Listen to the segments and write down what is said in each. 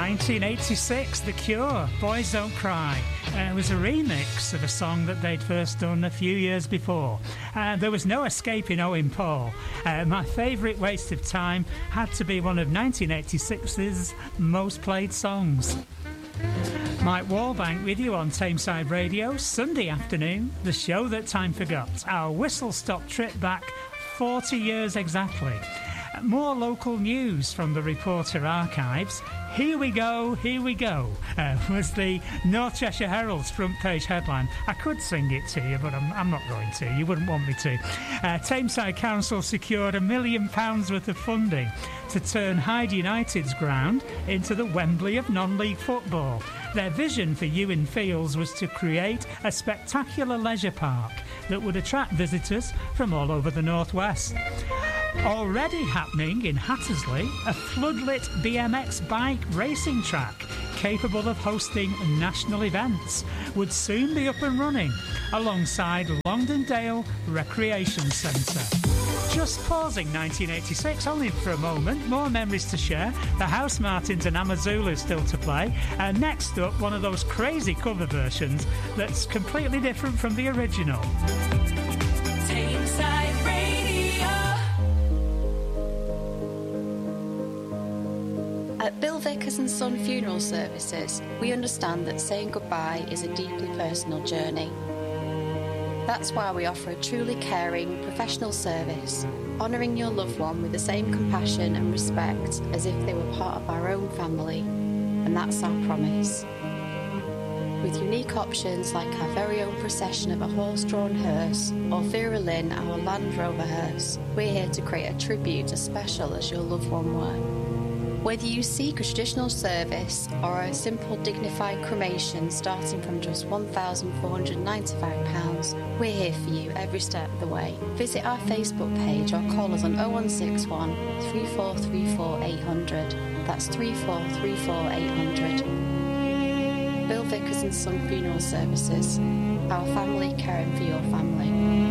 1986, The Cure, Boys Don't Cry. It was a remix of a song that they'd first done a few years before. There was no escaping Owen Paul. My favourite waste of time had to be one of 1986's most played songs. Mike Wallbank with you on Tameside Radio, Sunday afternoon, the show that time forgot. Our whistle-stop trip back 40 years exactly. More local news from the Reporter archives. Here we go, was the North Cheshire Herald's front page headline. I could sing it to you, but I'm not going to. You wouldn't want me to. Tameside Council secured £1 million worth of funding to turn Hyde United's ground into the Wembley of non-league football. Their vision for Ewan Fields was to create a spectacular leisure park that would attract visitors from all over the northwest. Already happening in Hattersley, a floodlit BMX bike racing track capable of hosting national events would soon be up and running alongside Longdendale Recreation Centre. Just pausing 1986, only for a moment, more memories to share. The House Martins and Amazulu still to play. Next up, one of those crazy cover versions that's completely different from the original. Tameside Radio. At Bill Vickers and Son Funeral Services, we understand that saying goodbye is a deeply personal journey. That's why we offer a truly caring, professional service, honouring your loved one with the same compassion and respect as if they were part of our own family. And that's our promise. With unique options like our very own procession of a horse-drawn hearse or Vera Lynn, our Land Rover hearse, we're here to create a tribute as special as your loved one were. Whether you seek a traditional service or a simple dignified cremation starting from just £1,495, we're here for you every step of the way. Visit our Facebook page or call us on 0161 3434 800. That's 3434 800. Bill Vickers and Son Funeral Services. Our family caring for your family.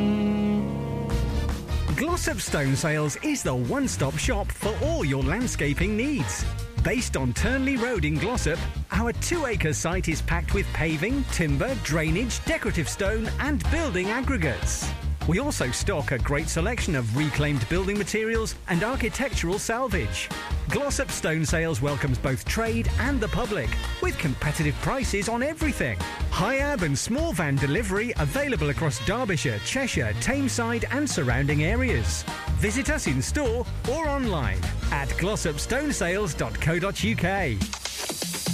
Glossop Stone Sales is the one-stop shop for all your landscaping needs. Based on Turnley Road in Glossop, our 2-acre site is packed with paving, timber, drainage, decorative stone and building aggregates. We also stock a great selection of reclaimed building materials and architectural salvage. Glossop Stone Sales welcomes both trade and the public, with competitive prices on everything. High-ab and small van delivery available across Derbyshire, Cheshire, Tameside and surrounding areas. Visit us in store or online at glossopstonesales.co.uk.